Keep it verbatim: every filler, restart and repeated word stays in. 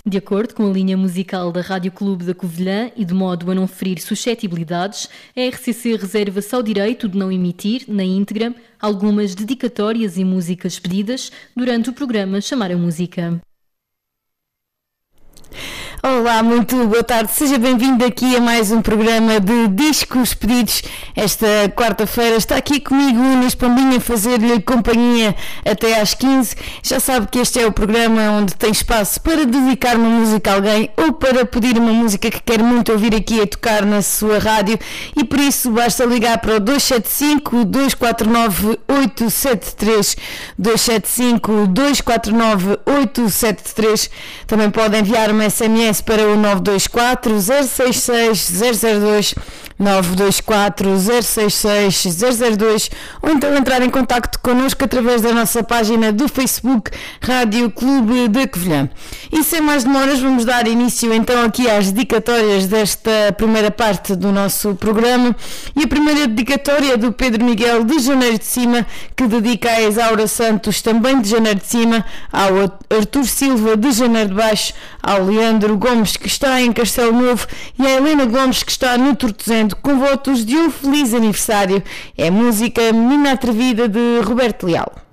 De acordo com a linha musical da Rádio Clube da Covilhã e de modo a não ferir suscetibilidades, a R C C reserva-se ao direito de não emitir, na íntegra, algumas dedicatórias e músicas pedidas durante o programa Chamar a Música. Olá, muito boa tarde, seja bem-vindo aqui a mais um programa de Discos Pedidos. Esta quarta-feira está aqui comigo Inês Pombinha a fazer-lhe companhia até às quinze. Já sabe que este é o programa onde tem espaço para dedicar uma música a alguém ou para pedir uma música que quer muito ouvir aqui a tocar na sua rádio, e por isso basta ligar para o dois sete cinco, dois quatro nove, oito sete três, dois sete cinco, dois quatro nove, oito sete três. Também pode enviar uma S M S para o nove dois quatro, zero seis seis, zero zero dois, nove dois quatro, zero seis seis, zero zero dois, ou então entrar em contacto connosco através da nossa página do Facebook Rádio Clube da Covilhã. E sem mais demoras vamos dar início então aqui às dedicatórias desta primeira parte do nosso programa, e a primeira dedicatória é do Pedro Miguel de Janeiro de Cima, que dedica a Isaura Santos, também de Janeiro de Cima, ao Artur Silva de Janeiro de Baixo, ao Leandro Gomes, que está em Castelo Novo, e a Helena Gomes, que está no Tortozendo, com votos de um feliz aniversário. É música Menina Atrevida de Roberto Leal.